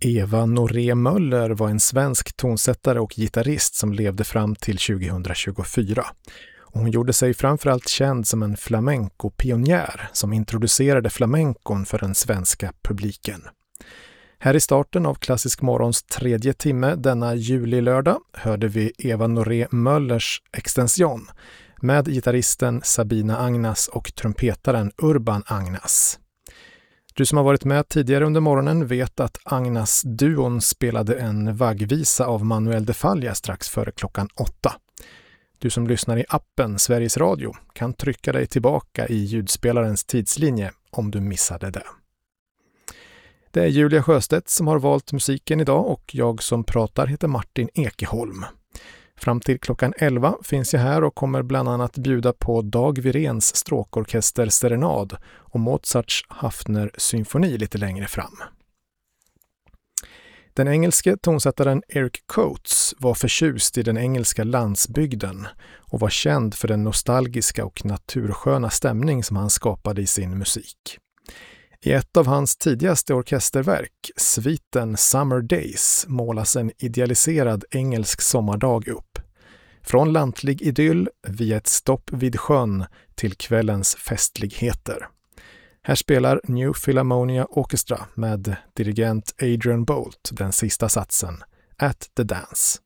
Eva Noré Möller var en svensk tonsättare och gitarrist som levde fram till 2024. Och hon gjorde sig framförallt känd som en flamenco-pionjär som introducerade flamencon för den svenska publiken. Här i starten av Klassisk morgons 3:e timme denna julilördag hörde vi Eva Noré Möllers extension med gitarristen Sabina Agnas och trumpetaren Urban Agnas. Du som har varit med tidigare under morgonen vet att Agnas-duon spelade en vaggvisa av Manuel de Falla strax före klockan 8. Du som lyssnar i appen Sveriges Radio kan trycka dig tillbaka i ljudspelarens tidslinje om du missade det. Det är Julia Sjöstedt som har valt musiken idag och jag som pratar heter Martin Ekeholm. Fram till klockan 11 finns jag här och kommer bland annat bjuda på Dag Viréns stråkorkester Serenad och Mozarts Haffner-symfoni lite längre fram. Den engelske tonsättaren Eric Coates var förtjust i den engelska landsbygden och var känd för den nostalgiska och natursköna stämning som han skapade i sin musik. I ett av hans tidigaste orkesterverk, sviten Summer Days, målas en idealiserad engelsk sommardag upp. Från lantlig idyll via ett stopp vid sjön till kvällens festligheter. Här spelar New Philharmonia Orchestra med dirigent Adrian Bolt den sista satsen, At the Dance.